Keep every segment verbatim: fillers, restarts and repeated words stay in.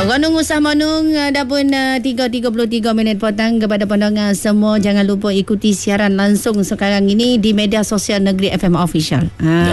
Ronung usah monung dah pun uh, tiga tiga puluh tiga minit petang. Kepada pendengar semua, jangan lupa ikuti siaran langsung sekarang ini di media sosial Negeri F M Official.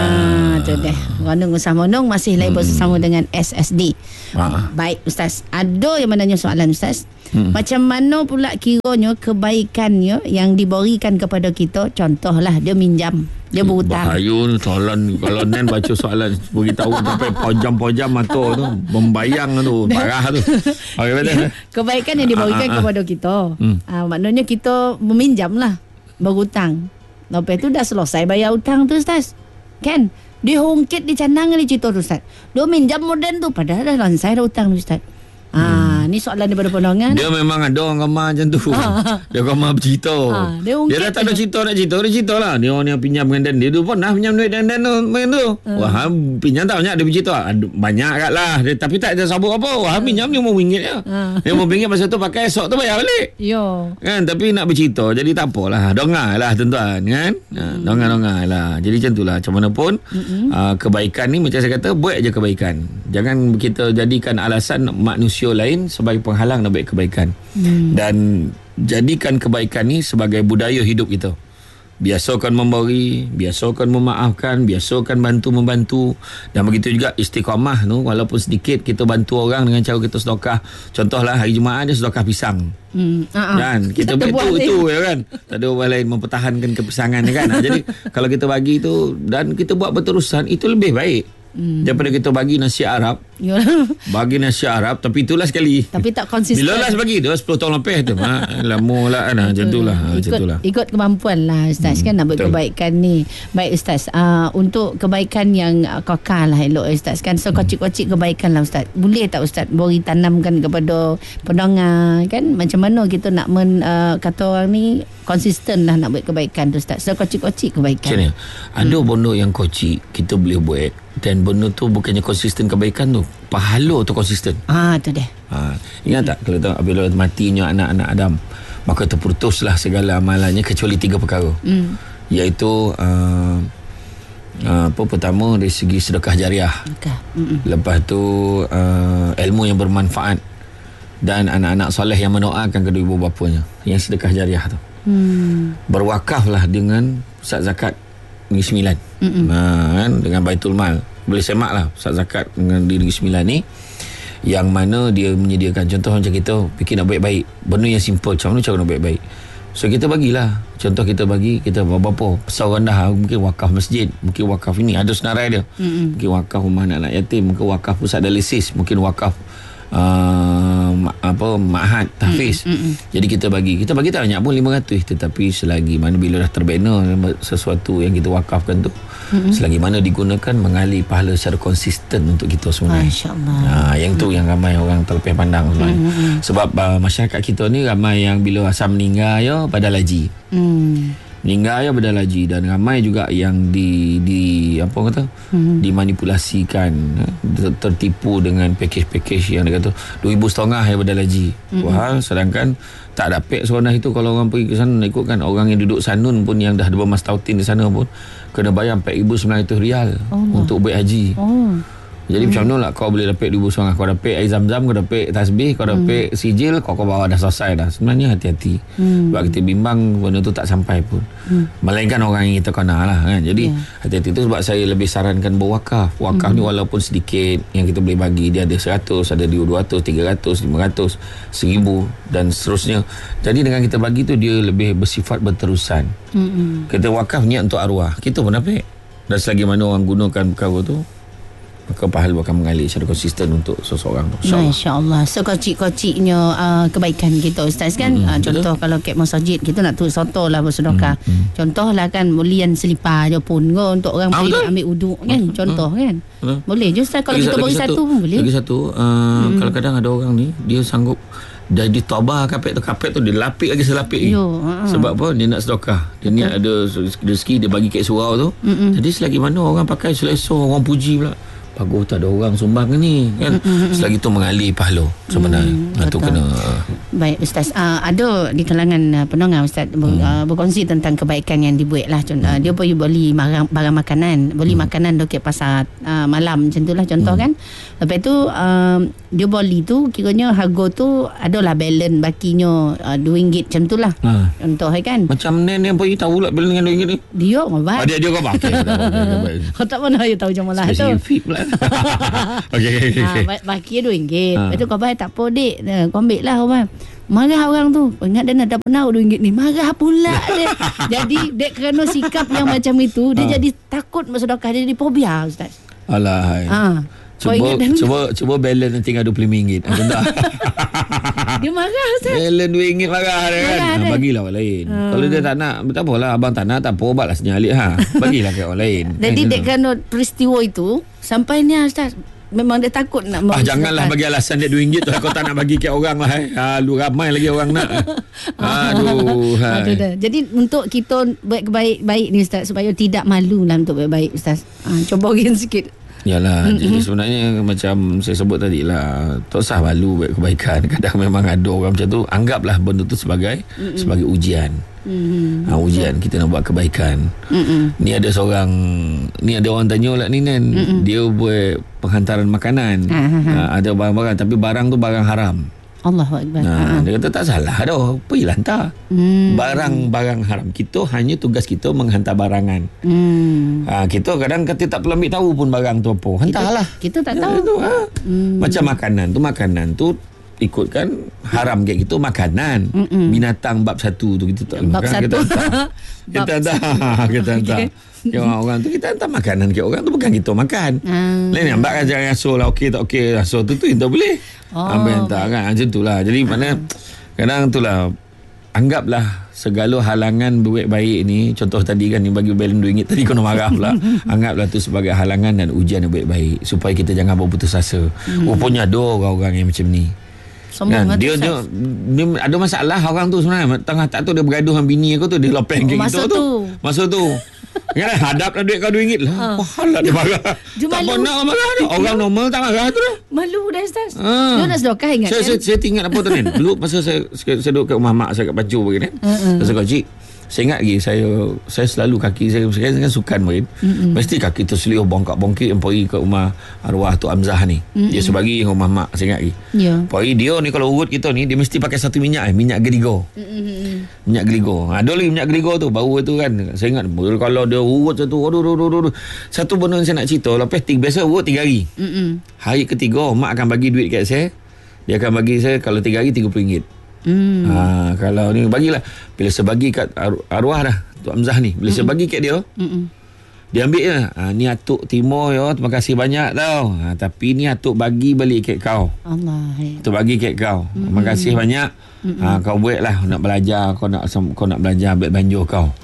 Ah, tu deh. Ronung usah monung masih lagi hmm. bersama dengan S S D. Ah. Baik Ustaz, ada yang menanya soalan Ustaz. Hmm. Macam mana pula kiranya kebaikannya yang diberikan kepada kita? Contohlah dia minjam, dia berhutang. Bahaya ni soalan. Kalau Nen baca soalan beritahu sampai pojam-pojam mata tu, membayang tu, parah tu. Okay, betul. Kebaikan yang diberikan ah, ah, kepada kita. Hmm. Ah, maknanya kita meminjam lah, berhutang. Lepas tu dah selesai bayar hutang tu Ustaz. Kan? Dia hongkit, dia canang, dia cerita tu Ustaz. Dia minjam moden tu padahal dah lansai dah hutang tu Ustaz. Ah, hmm. Ni soalan daripada pendengar. Dia memang ada orang ramah macam tu. Ha. Dia ramah bercerita. Ha. Dia, dia dah tak ada cerita nak cerita, dia cerita lah. Dia orang yang pinjam dengan Dan. Dia tu pernah pinjam duit Dan Dan tu main tu. Ha. Wah, pinjam tak banyak dia bercerita. Banyak kat lah. Dia, tapi tak ada sabuk apa. Wah, ha. pinjam lima ringgit je. Ha. lima ringgit masa tu pakai esok tu bayar balik. Yo. Kan, tapi nak bercerita jadi tak apalah. Dongar lah tuan-tuan kan. Ha, hmm. dongar-dongar lah. Jadi macam tu lah. Macam mana pun hmm. uh, kebaikan ni macam saya kata, buat je kebaikan. Jangan kita jadikan alasan manusia lain sebagai penghalang nak buat kebaikan. Hmm. Dan jadikan kebaikan ni sebagai budaya hidup kita. Biasakan memberi, biasakan memaafkan, biasakan bantu-membantu. Dan begitu juga istiqamah tu, walaupun sedikit kita bantu orang dengan cara kita sedekah. Contohlah hari Jumaat dia sedekah pisang. Hmm. Uh-huh. Dan kita buat itu, itu ya kan. Tak ada orang lain mempertahankan kepesangan kan. Jadi kalau kita bagi tu dan kita buat berterusan, itu lebih baik. Hmm. Daripada kita bagi nasi Arab. Bagi nasi Arab tapi itulah sekali. Tapi tak konsisten. Bila last bagi dah sepuluh tahun lebih tu. Ha, lama lah kan. Macam itulah. Ikut, itulah. Ikut kemampuan lah Ustaz hmm. kan nak buat betul. Kebaikan ni. Baik Ustaz, uh, untuk kebaikan yang uh, kekal lah elok Ustaz kan. So kocik-kocik kebaikan lah Ustaz. Boleh tak Ustaz beri tanamkan kepada pendengar kan? Macam mana kita nak men, uh, kata orang ni konsisten lah nak buat kebaikan tu Ustaz. So kocik-kocik kebaikan. Macam ni, ada hmm. benda yang kocik kita boleh buat. Dan benda tu bukannya konsisten kebaikan tu, pahala tu konsisten. Ah, tu deh. Ha, ingat tak kalau tahu bila matinya anak-anak Adam, maka terputuslah segala amalannya kecuali tiga perkara. Hmm. Iaitu uh, uh, apa pertama dari segi sedekah jariah. Okay. Lepas tu uh, ilmu yang bermanfaat dan anak-anak soleh yang mendoakan kedua ibu bapanya. Yang sedekah jariah tu. Hmm. Berwakaflah dengan pusat zakat Negeri Sembilan. Ha, kan? Dengan Baitul Mal. Boleh semak lah pusat zakat dengan di Negeri Sembilan ni, yang mana dia menyediakan. Contoh macam kita fikir nak baik-baik, benda yang simple, macam mana cara nak baik-baik. So kita bagilah. Contoh kita bagi, kita berapa besar rendah, mungkin wakaf masjid, mungkin wakaf ini, ada senarai dia. Mm-mm. Mungkin wakaf rumah anak-anak yatim, mungkin wakaf pusat dialisis, mungkin wakaf Uh, apa ma'had tahfiz. Mm, mm, mm. Jadi kita bagi kita bagi tak banyak pun lima ratus, tetapi selagi mana bila dah terbina sesuatu yang kita wakafkan tu, mm, mm. selagi mana digunakan mengalir pahala secara konsisten untuk kita sebenarnya. Masya-Allah. Ha, yang tu mm. yang ramai orang terlepih pandang sebenarnya. Mm, mm. Sebab uh, masyarakat kita ni ramai yang bila asal meninggal ya badal haji. Hmm. Meninggal ya badal haji, dan ramai juga yang di di apa kata hmm. dimanipulasikan, tertipu dengan pakej-pakej yang dia kata dua ribu setengah ya badal haji. Hmm. Wah, sedangkan tak dapat seronah itu kalau orang pergi ke sana ikutkan orang yang duduk sanun pun yang dah ada bermastautin di sana pun kena bayar empat ribu sembilan ratus rial Allah. Untuk buat haji. Oh. Jadi hmm. macam mana lah kau boleh dapat dua ribu setengah, kau dapat air zam-zam, kau dapat tasbih, kau dapat hmm. sijil, kau kau bawa dah selesai dah. Sebenarnya hati-hati. Hmm. Sebab kita bimbang benda tu tak sampai pun. Hmm. Melainkan orang yang kita kenal lah kan. Jadi yeah. hati-hati tu sebab saya lebih sarankan berwakaf. Wakaf hmm. ni walaupun sedikit yang kita boleh bagi, dia ada seratus, ada dua ratus, tiga ratus, lima ratus, seribu dan seterusnya. Jadi dengan kita bagi tu dia lebih bersifat berterusan. Hmm. Kita wakaf niat untuk arwah. Kita pun dapat. Dan selagi mana orang gunakan perkara tu, maka pahala akan mengalir secara konsisten untuk seseorang. Masya-Allah. So kocik-kociknya uh, kebaikan kita Ustaz kan. Hmm, uh, contoh betul. Kalau kat masjid kita nak tulis soto lah bersedekah. Hmm, hmm. Contohlah kan belian selipar je pun ke untuk orang pergi ah, ambil wuduk kan. Hmm, contoh hmm. kan. Hmm. Boleh je Ustaz kalau lagi, kita bagi satu pun boleh. Lagi satu uh, hmm. kadang-kadang ada orang ni dia sanggup jadi tabah kapet tu kapet tu dia lapik lagi selapik lagi. Uh-huh. Sebab apa? Dia nak sedekah. Dia niat ada rezeki dia bagi kat surau tu. Mm-mm. Jadi selagi mana orang pakai selesa, orang puji pula. bagus tak ada orang sumbang ke ni kan. Mm-hmm. Selagi tu mengalir pahala sebenarnya. Mm, itu kena. Baik Ustaz, uh, ada di kalangan uh, pendengar Ustaz ber, mm. uh, berkongsi tentang kebaikan yang dibuat lah. Contoh, mm. uh, dia pergi beli barang, barang makanan, beli mm. makanan dekat pasar uh, malam macam tu lah contoh mm. kan. Lepas tu uh, dia beli tu kiranya harga tu adalah balance bakinya uh, dua ringgit macam tu lah. Ha. Contoh kan. Macam ni yang pergi tahu lah balance dengan dua ringgit ni. Dia mabat. Oh, dia dia kau pakai. Kau tak mana dia tahu macam mana tu. Spesifik pula. Okey okey okey. Ha, baki dua ringgit. Ha. Lepas tu kau bayar tak apa dek. Kau ambil lah orang. Marah orang tu. Ingat dia nak dapat nak dua ringgit ni. Marah pula dia. Jadi dek kerana sikap yang macam itu, dia ha. jadi takut bersedekah. Dia jadi fobia Ustaz. Alah. Ha. Cuba cuba cuba balance nanti dengan dua puluh lima ringgit. Entah. Dia marah Ustaz. Balance dua ringgit marah dia kan. Ha, bagilah orang lain. Ha. Kalau dia tak nak, tak apalah abang tak nak, tak apa obatlah senyalik ha. Bagilah ke orang lain. Jadi dek kerana peristiwa itu sampai ni Ustaz memang dia takut nak ah, janganlah bagi alasan dia dua ringgit tu kau tak nak bagi kat orang lah eh. Ah, lu ramai lagi orang nak. Aduh. Aduh dah. Jadi untuk kita buat baik-baik ni Ustaz supaya tidak malu lah untuk baik-baik Ustaz. Ah, cuba orang sikit. Yalah, mm-hmm. jadi sebenarnya macam saya sebut tadi lah, tak usah malu buat kebaikan. Kadang memang ada orang macam tu, anggaplah benda tu sebagai mm-hmm. sebagai ujian. Mm-hmm. Ha, ujian kita nak buat kebaikan. Mm-hmm. Ni ada seorang, ni ada orang tanya lah ni kan, mm-hmm. dia buat penghantaran makanan. Ha, ada barang-barang tapi barang tu barang haram. Allahu Akbar. Ha, dia kata tak salah dah, pergilah hantar. Hmm. Barang-barang haram. Kita hanya tugas kita menghantar barangan. Hmm. Ha, kita kadang kita tak perlu ambil tahu pun barang tu apa. Hantarlah. Kita, kita tak tahu. Ya, itu, ha. hmm. Macam makanan tu, makanan tu ikutkan haram kayak gitu makanan. Mm-mm. Binatang bab satu tu kita tak bab makan. Satu. Kita hantar. Kita hantar. Okay. Orang-orang tu kita hantar makanan ke orang tu bukan kita makan. Hmm. Lain nampak kan jangan rasuh lah okey tak okey rasuh tu tu tak boleh. Oh, ambil hantar kan macam itulah. Jadi hmm. mana kadang itulah anggaplah segala halangan buat baik ni, contoh tadi kan ni bagi balance dua ringgit tadi kena marah pula. Anggaplah tu sebagai halangan dan ujian yang baik-baik supaya kita jangan berputus asa. Hmm. Rupanya ada orang-orang yang macam ni. Kan, dia, dia, dia ada masalah orang tu sebenarnya tengah tak tu dia bergaduh dengan bini aku tu dia lopeng kayak gitu tu. Masa tu kan hadaplah duit kau dua ringgit lah. Pahala dia marah. Tak pernah marah dia. Orang normal tak marah tu dah. Malu dah Ustaz. Ha. Dia nak sedekah ingat saya, kan. Saya, saya, saya ingat apa tu ni. Dulu masa saya saya, saya duduk kat rumah mak saya kat Pacu bagi kan. Uh-uh. Saya kata cik, saya ingat lagi saya saya selalu kaki saya saya kan sukan main. Mm-mm. Mesti kaki terselioh bongkak-bongkik yang pergi ke rumah arwah tu Amzah ni. Mm-mm. Dia sebagi rumah mak saya ingat lagi. Ya. Pergi dia ni kalau urut kita ni dia mesti pakai satu minyak eh, minyak geligo. Mm-mm. Minyak geligo. Ha, ada lagi minyak geligo tu bau tu kan. Saya ingat kalau dia urut satu aduh aduh aduh, aduh. Satu benda yang saya nak cerita lepas tiga biasa urut tiga hari. Mm-mm. Hari ketiga mak akan bagi duit kat saya. Dia akan bagi saya kalau tiga hari tiga puluh ringgit. Hmm. Ha, kalau ni bagilah bila saya bagi kat arwah dah Tok Hamzah ni bila Mm-mm. saya bagi kat dia Mm-mm. dia ambil je ha, ni atuk timur ya terima kasih banyak tau ha, tapi ni atuk bagi balik kat kau Allah atuk bagi kat kau Mm-mm. terima kasih banyak ha, kau buat lah nak belajar kau nak kau nak belajar ambil banjo kau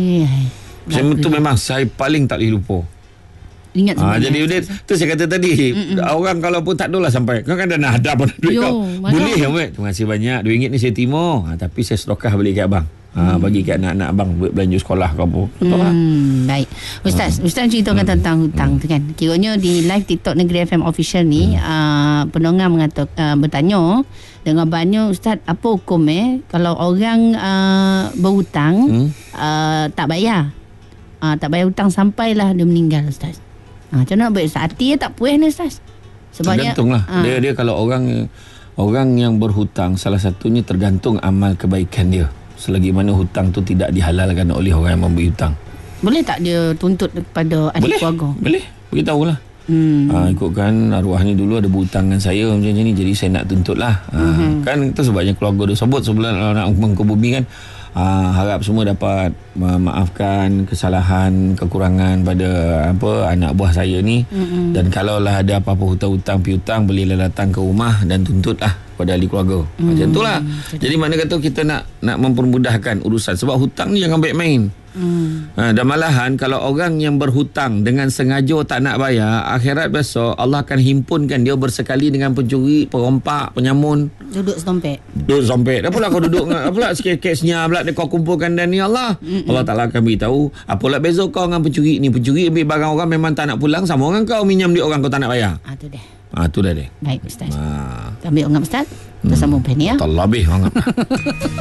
saya tu memang saya paling tak boleh lupa. Ingat ha, jadi dia, tu saya kata tadi Mm-mm. orang kalau pun tak adalah sampai kau kan dah nak hadap duit Yo, kau mana? Boleh Ahmad terima kasih banyak dua ringgit ni saya timur ha, tapi saya sedekah balik kat abang ha, hmm. bagi kat anak-anak abang buat belanja sekolah ke apa betul hmm, lah baik Ustaz hmm. Ustaz ceritakan hmm. tentang hutang hmm. tu kan kiranya di live TikTok Negeri F M Official ni hmm. uh, pendengar mengatakan uh, bertanya dengan banyak Ustaz apa hukum eh kalau orang uh, berhutang hmm. uh, tak bayar uh, tak bayar hutang sampailah dia meninggal Ustaz. Ha, macam mana baik hati dia tak puas ni Ustaz. Sebabnya tergantunglah. Ha. Dia dia kalau orang orang yang berhutang salah satunya tergantung amal kebaikan dia. Selagi mana hutang tu tidak dihalalkan oleh orang yang memberi hutang. Boleh tak dia tuntut kepada ahli keluarga? Boleh. Beritahulah. Hmm. Ha, ikutkan arwah ni dulu ada berhutang dengan saya macam ni jadi saya nak tuntut lah. Ha, hmm. Kan itu sebabnya keluarga dia sebut sebelum nak ke bumi kan. Uh, harap semua dapat memaafkan kesalahan kekurangan pada apa anak buah saya ni mm-hmm. dan kalaulah ada apa-apa hutang-hutang piutang bolehlah datang ke rumah dan tuntutlah pada ahli keluarga. Hmm. Macam itulah. Jadi mana kata kita nak nak mempermudahkan urusan, sebab hutang ni jangan baik main. Hmm. Ha, dan malahan kalau orang yang berhutang dengan sengaja tak nak bayar, akhirat besok Allah akan himpunkan dia bersekali dengan pencuri, perompak, penyamun. Duduk sedompet. Duduk sedompet. Apalah kau duduk dengan apalah sikit-sikit senyap pula dia kau kumpulkan dan ni Allah. Mm-mm. Allah Taala akan beritahu, apalah beza kau dengan pencuri ni. Pencuri ambil barang orang memang tak nak pulang, sama orang kau minjam duit orang kau tak nak bayar. Ah tu dah. Ah tu dah dia. Baik Ustaz. Ah. Ambil orang Ustaz. Kita sambung pen ya. Tak lebih orang.